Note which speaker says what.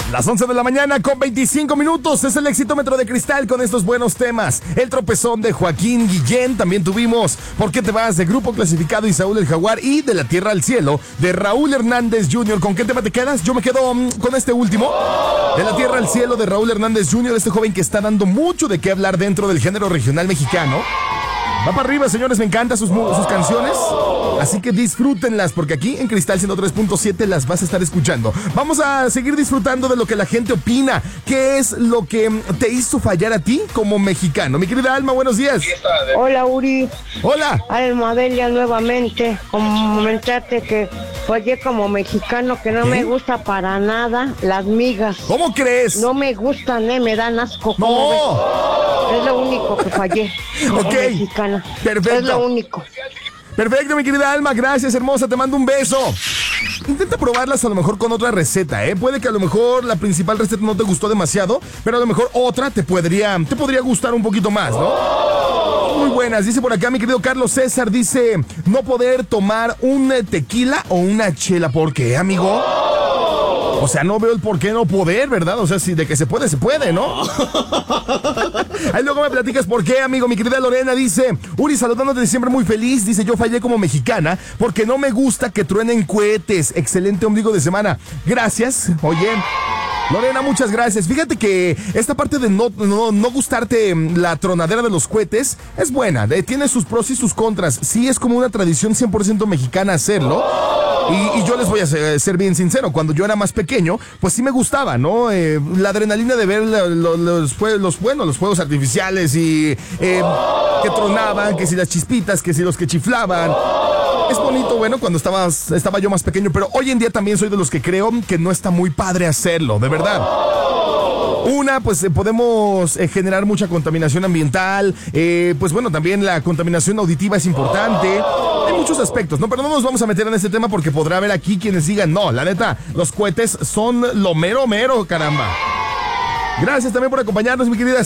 Speaker 1: Las 11 de la mañana con 25 minutos. Es el Exitómetro de Cristal con estos buenos temas. El tropezón de Joaquín Guillén. También tuvimos ¿Por qué te vas? De Grupo Clasificado y Saúl el Jaguar. Y De la Tierra al Cielo de Raúl Hernández Jr. ¿Con qué tema te quedas? Yo me quedo con este último. De la Tierra al Cielo de Raúl Hernández Jr. Este joven que está dando mucho de qué hablar dentro del género regional mexicano. Va para arriba, señores, me encantan sus canciones. Así que disfrútenlas, porque aquí en Cristal 103.7 las vas a estar escuchando. Vamos a seguir disfrutando de lo que la gente opina. ¿Qué es lo que te hizo fallar a ti como mexicano? Mi querida Alma, buenos días.
Speaker 2: Hola, Uri.
Speaker 1: Hola.
Speaker 2: Alma Delia nuevamente. Comentarte que fallé como mexicano, que no me gusta para nada las migas.
Speaker 1: ¿Cómo crees?
Speaker 2: No me gustan, me dan asco.
Speaker 1: No.
Speaker 2: Es lo único que fallé como mexicana.
Speaker 1: Perfecto.
Speaker 2: Es lo único.
Speaker 1: Perfecto, mi querida Alma, gracias, hermosa, te mando un beso. Intenta probarlas a lo mejor con otra receta, ¿eh? Puede que a lo mejor la principal receta no te gustó demasiado, pero a lo mejor otra te podría gustar un poquito más, ¿no? Muy buenas, dice por acá mi querido Carlos César, dice, no poder tomar un tequila o una chela, ¿por qué, amigo? O sea, no veo el por qué no poder, ¿verdad? O sea, si de que se puede, ¿no? Ahí luego me platicas por qué, amigo. Mi querida Lorena dice, Uri, saludándote siempre muy feliz. Dice, yo fallé como mexicana porque no me gusta que truenen cohetes. Excelente ombligo de semana. Gracias. Oye, Lorena, muchas gracias. Fíjate que esta parte de no gustarte la tronadera de los cohetes es buena. Tiene sus pros y sus contras. Sí, es como una tradición 100% mexicana hacerlo. Y yo les voy a ser bien sincero, cuando yo era más pequeño, pues sí me gustaba, ¿no? La adrenalina de ver los fuegos artificiales y que tronaban, que si las chispitas, que si los que chiflaban. Es bonito, bueno, cuando estaba yo más pequeño, pero hoy en día también soy de los que creo que no está muy padre hacerlo, de verdad. Una, pues podemos generar mucha contaminación ambiental, pues bueno, también la contaminación auditiva es importante. Hay muchos aspectos, ¿no? Pero no nos vamos a meter en este tema porque podrá haber aquí quienes digan, no, la neta, los cohetes son lo mero, caramba. Gracias también por acompañarnos, mi querida